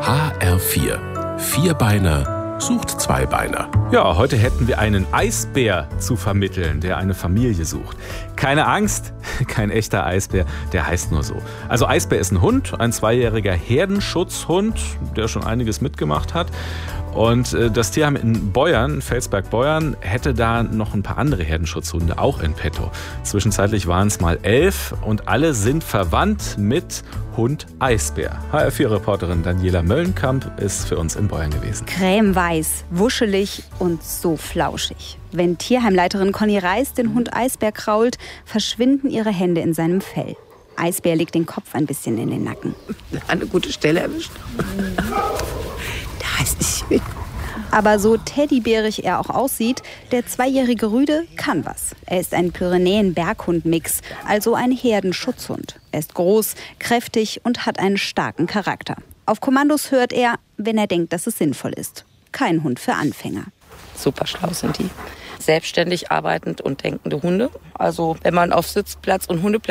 HR4. Vierbeiner sucht Zweibeiner. Ja, heute hätten wir einen Eisbär zu vermitteln, der eine Familie sucht. Keine Angst, kein echter Eisbär, der heißt nur so. Also Eisbär ist ein Hund, ein 2-jähriger Herdenschutzhund, der schon einiges mitgemacht hat. Und das Tierheim in Beuern, Felsberg-Beuern, hätte da noch ein paar andere Herdenschutzhunde auch in petto. Zwischenzeitlich waren es mal 11 und alle sind verwandt mit Hund Eisbär. HR4-Reporterin Daniela Möllenkamp ist für uns in Beuern gewesen. Cremeweiß, wuschelig und so flauschig. Wenn Tierheimleiterin Conny Reis den Hund Eisbär krault, verschwinden ihre Hände in seinem Fell. Eisbär legt den Kopf ein bisschen in den Nacken. Eine gute Stelle erwischt. Da heißt ich mit. Aber so teddybärig er auch aussieht, der 2-jährige Rüde kann was. Er ist ein Pyrenäen-Berghund-Mix, also ein Herdenschutzhund. Er ist groß, kräftig und hat einen starken Charakter. Auf Kommandos hört er, wenn er denkt, dass es sinnvoll ist. Kein Hund für Anfänger. Super schlau sind die. Selbstständig arbeitend und denkende Hunde. Also wenn man auf Sitzplatz und Hundeplatz